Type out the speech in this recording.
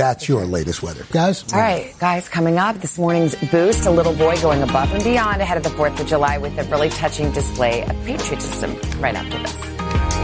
that's your latest weather. Guys? All right, guys, coming up, this morning's boost, a little boy going above and beyond ahead of the 4th of July with a really touching display of patriotism right after this.